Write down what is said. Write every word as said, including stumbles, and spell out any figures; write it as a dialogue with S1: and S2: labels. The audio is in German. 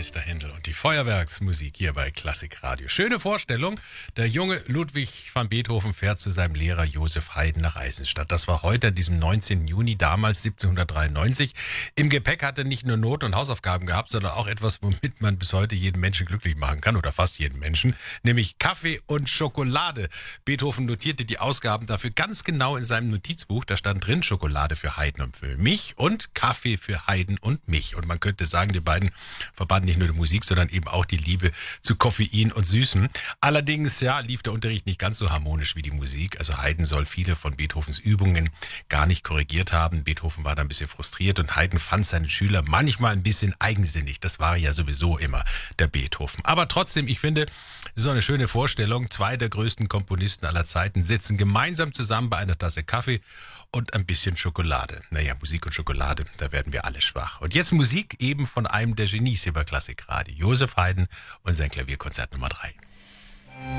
S1: Meister Händel und die Feuerwerksmusik hier bei Klassikradio. Schöne Vorstellung. Der junge Ludwig van Beethoven fährt zu seinem Lehrer Joseph Haydn nach Eisenstadt. Das war heute, an diesem neunzehnten Juni, damals siebzehnhundertdreiundneunzig. Im Gepäck hat er nicht nur Not- und Hausaufgaben gehabt, sondern auch etwas, womit man bis heute jeden Menschen glücklich machen kann, oder fast jeden Menschen, nämlich Kaffee und Schokolade. Beethoven notierte die Ausgaben dafür ganz genau in seinem Notizbuch. Da stand drin Schokolade für Haydn und für mich und Kaffee für Haydn und mich. Und man könnte sagen, die beiden verbanden nicht nur die Musik, sondern eben auch die Liebe zu Koffein und Süßen. Allerdings, ja, lief der Unterricht nicht ganz so harmonisch wie die Musik. Also Haydn soll viele von Beethovens Übungen gar nicht korrigiert haben. Beethoven war da ein bisschen frustriert und Haydn fand seine Schüler manchmal ein bisschen eigensinnig. Das war ja sowieso immer der Beethoven. Aber trotzdem, ich finde, so eine schöne Vorstellung. Zwei der größten Komponisten aller Zeiten sitzen gemeinsam zusammen bei einer Tasse Kaffee und ein bisschen Schokolade. Naja, Musik und Schokolade, da werden wir alle schwach. Und jetzt Musik eben von einem der Genies hier bei Klassikradio, Joseph Haydn und sein Klavierkonzert Nummer drei.